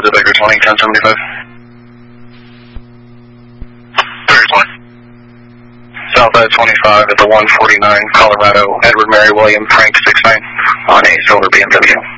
was it Baker 20, 1075? 31. Southside 25 at the 149 Colorado, Edward Mary William Frank 69 on a silver BMW.